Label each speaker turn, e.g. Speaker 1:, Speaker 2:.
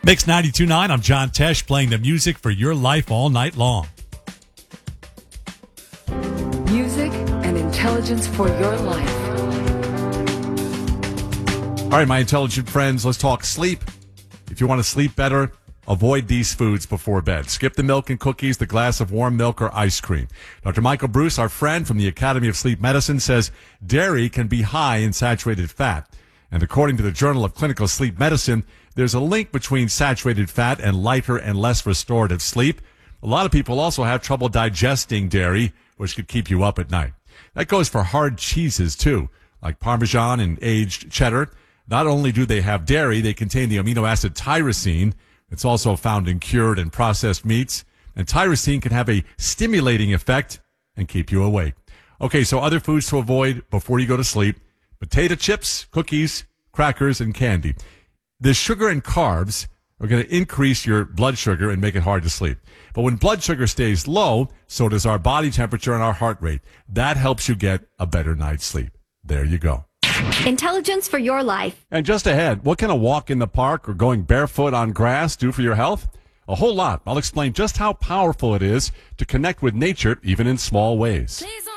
Speaker 1: Mix 92.9, I'm John Tesh, playing the music for your life all night long.
Speaker 2: Music and intelligence for your life.
Speaker 1: All right, my intelligent friends, let's talk sleep. If you want to sleep better, avoid these foods before bed. Skip the milk and cookies, the glass of warm milk, or ice cream. Dr. Michael Bruce, our friend from the Academy of Sleep Medicine, says dairy can be high in saturated fat. And according to the Journal of Clinical Sleep Medicine, there's a link between saturated fat and lighter and less restorative sleep. A lot of people also have trouble digesting dairy, which could keep you up at night. That goes for hard cheeses, too, like Parmesan and aged cheddar. Not only do they have dairy, they contain the amino acid tyrosine. It's also found in cured and processed meats. And tyrosine can have a stimulating effect and keep you awake. Okay, so other foods to avoid before you go to sleep: potato chips, cookies, crackers, and candy. The sugar and carbs are going to increase your blood sugar and make it hard to sleep. But when blood sugar stays low, so does our body temperature and our heart rate. That helps you get a better night's sleep. There you go.
Speaker 3: Intelligence for your life.
Speaker 4: And just ahead, what can a walk in the park or going barefoot on grass do for your health? A whole lot. I'll explain just how powerful it is to connect with nature, even in small ways.